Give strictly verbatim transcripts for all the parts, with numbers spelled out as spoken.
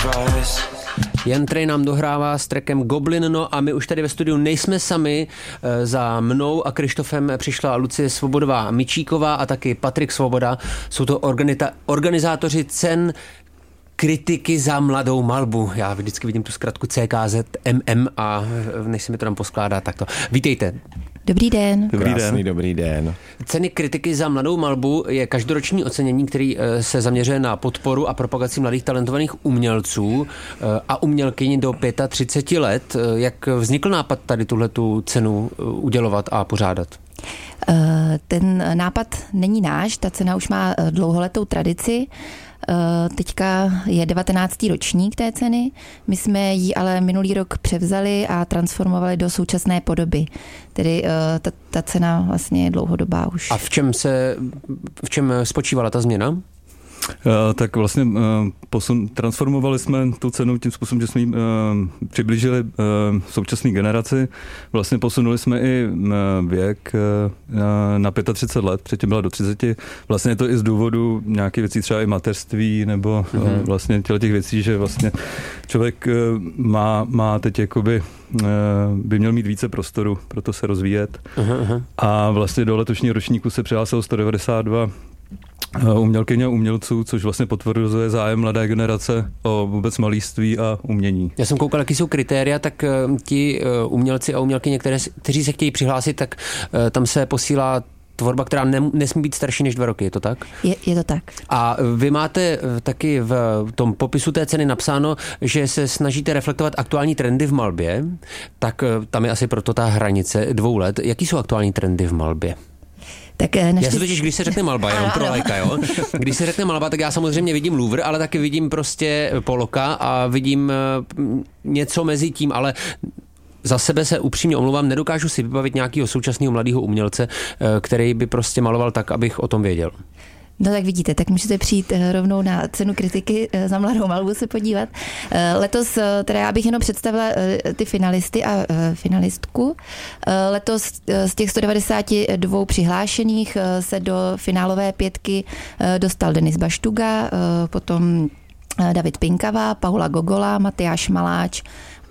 Jan Trej nám dohrává s trackem Goblin, no a my už tady ve studiu nejsme sami. Za mnou a Krištofem přišla Lucie Svobodová Mičíková a taky Patrik Svoboda. Jsou to organita- organizátoři cen kritiky za mladou malbu. Já vždycky vidím tu zkratku C K Z M M a než se mi to tam poskládá takto. Vítejte. Dobrý den. Dobrý Krásný den. dobrý den. Ceny kritiky za mladou malbu je každoroční ocenění, který se zaměřuje na podporu a propagaci mladých talentovaných umělců a umělkyň do třicet pět let. Jak vznikl nápad tady tuhletu cenu udělovat a pořádat? Ten nápad není náš, ta cena už má dlouholetou tradici. Teďka je devatenáctý ročník té ceny. My jsme ji ale minulý rok převzali a transformovali do současné podoby. Tedy ta, ta cena vlastně je dlouhodobá už. A v čem se, v čem spočívala ta změna? Uh, tak vlastně uh, posun, transformovali jsme tu cenu tím způsobem, že jsme ji uh, přiblížili uh, současné generaci. Vlastně posunuli jsme i uh, věk uh, na třicet pět let, předtím byla do třiceti. Vlastně je to i z důvodu nějaké věcí, třeba i mateřství, nebo mm-hmm. uh, vlastně těch věcí, že vlastně člověk uh, má, má teď jakoby uh, by měl mít více prostoru pro to se rozvíjet. Uh-huh. A vlastně do letošního ročníku se přihlásilo sto devadesát dva umělkyň a umělců, což vlastně potvrzuje zájem mladé generace o vůbec malířství a umění. Já jsem koukal, jaký jsou kritéria, tak uh, ti uh, umělci a umělkyně, které, kteří se chtějí přihlásit, tak uh, tam se posílá tvorba, která ne, nesmí být starší než dva roky, je to tak? Je, je to tak. A vy máte taky v tom popisu té ceny napsáno, že se snažíte reflektovat aktuální trendy v malbě, tak uh, tam je asi proto ta hranice dvou let. Jaký jsou aktuální trendy v malbě? Tak naštěstí... Já si totiž, když se řekne malba, jenom pro lajka, jo. Když se řekne malba, tak já samozřejmě vidím Louvre, ale taky vidím prostě Poloka a vidím něco mezi tím, ale za sebe se upřímně omlouvám, nedokážu si vybavit nějakého současného mladého umělce, který by prostě maloval tak, abych o tom věděl. No tak vidíte, tak můžete přijít rovnou na cenu kritiky za mladou malbu se podívat. Letos, teda já bych jenom představila ty finalisty a finalistku. Letos z těch sto devadesát dva přihlášených se do finálové pětky dostal Denis Baštuga, potom David Pinkava, Paula Gogola, Matyáš Maláč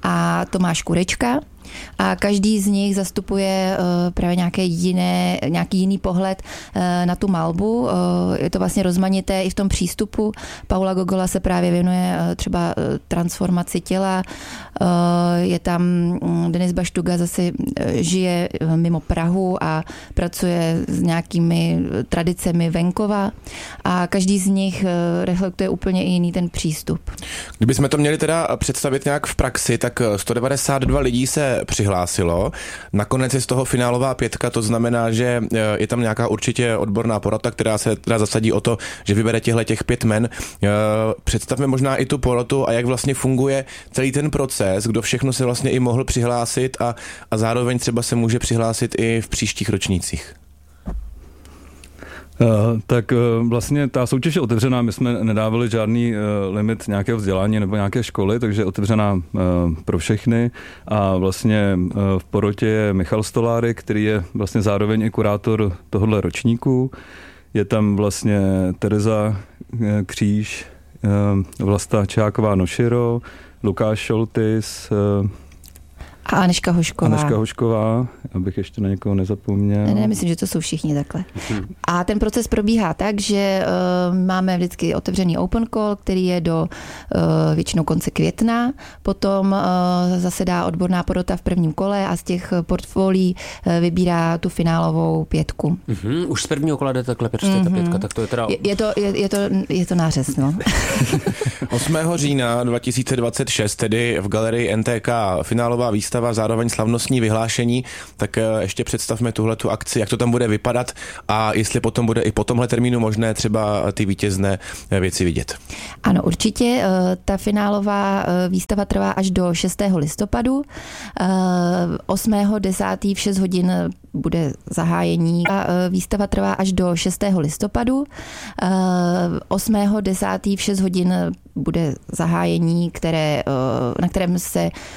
a Tomáš Kurečka. A každý z nich zastupuje uh, právě nějaké jiné, nějaký jiný pohled uh, na tu malbu. Uh, je to vlastně rozmanité i v tom přístupu. Paula Gogola se právě věnuje uh, třeba uh, transformaci těla. Uh, je tam um, Denis Baštuga zase uh, žije uh, mimo Prahu a pracuje s nějakými uh, tradicemi venkova. A každý z nich uh, reflektuje úplně jiný ten přístup. Kdybychom to měli teda představit nějak v praxi, tak sto devadesát dva lidí se přihlásilo. Nakonec je z toho finálová pětka, to znamená, že je tam nějaká určitě odborná porota, která se teda zasadí o to, že vybere těchto těch pět men. Představme možná i tu porotu a jak vlastně funguje celý ten proces, kdo všechno se vlastně i mohl přihlásit a, a zároveň třeba se může přihlásit i v příštích ročnících. Uh, tak uh, vlastně ta soutěž je otevřená, my jsme nedávali žádný uh, limit nějakého vzdělání nebo nějaké školy, takže je otevřená uh, pro všechny a vlastně uh, v porotě je Michal Stoláry, který je vlastně zároveň i kurátor tohohle ročníku. Je tam vlastně Tereza uh, Kříž, uh, Vlasta Čáková Noširo, Lukáš Šoltis, uh, a Aneška Hošková. Aneška Hošková, abych ještě na někoho nezapomněl. Ne, ne, myslím, že to jsou všichni takhle. A ten proces probíhá tak, že uh, máme vždycky otevřený open call, který je do uh, většinou konce května. Potom uh, zasedá odborná porota v prvním kole a z těch portfolií uh, vybírá tu finálovou pětku. Mm-hmm. Už z prvního kola jde takhle prostě mm-hmm. ta pětka, tak to je teda... Je, je, to, je, je, to, je to nářez, no. osmého října dva tisíce dvacet šest, tedy v galerii N T K, finálová výstava, zároveň slavnostní vyhlášení, tak ještě představme tuhletu akci, jak to tam bude vypadat a jestli potom bude i po tomhle termínu možné třeba ty vítězné věci vidět. Ano, určitě. Ta finálová výstava trvá až do šestého listopadu. osmého desátého v šest hodin bude zahájení. Výstava trvá až do šestého listopadu. osmého desátého v šest hodin bude zahájení, které, na kterém se